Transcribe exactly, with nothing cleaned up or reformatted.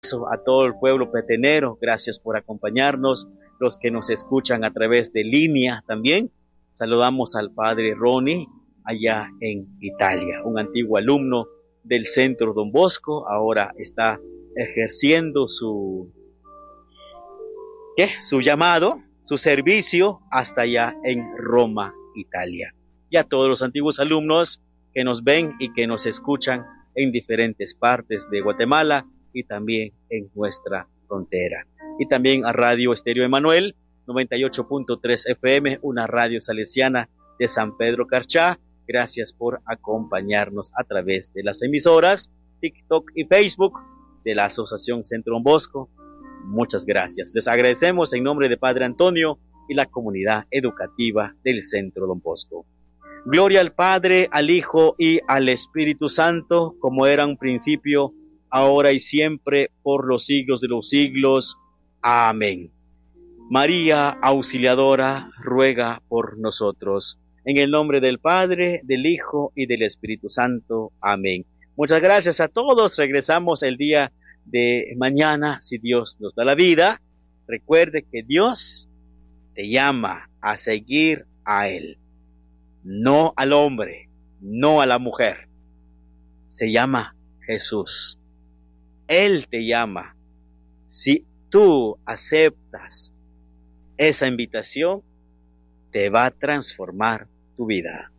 A todo el pueblo petenero, gracias por acompañarnos, los que nos escuchan a través de línea también. Saludamos al padre Ronnie allá en Italia, un antiguo alumno del Centro Don Bosco, ahora está ejerciendo su, ¿qué? Su llamado, su servicio hasta allá en Roma, Italia. Y a todos los antiguos alumnos que nos ven y que nos escuchan en diferentes partes de Guatemala y también en nuestra frontera. Y también a Radio Estéreo Emanuel, noventa y ocho punto tres F M, una radio salesiana de San Pedro Carchá. Gracias por acompañarnos a través de las emisoras, TikTok y Facebook de la Asociación Centro Don Bosco. Muchas gracias. Les agradecemos en nombre de Padre Antonio y la comunidad educativa del Centro Don Bosco. Gloria al Padre, al Hijo y al Espíritu Santo, como era un principio, ahora y siempre, por los siglos de los siglos. Amén. María Auxiliadora, ruega por nosotros. En el nombre del Padre, del Hijo y del Espíritu Santo. Amén. Muchas gracias a todos. Regresamos el día de mañana, si Dios nos da la vida. Recuerde que Dios te llama a seguir a Él, no al hombre, no a la mujer. Se llama Jesús. Él te llama. Si tú aceptas esa invitación, te va a transformar tu vida.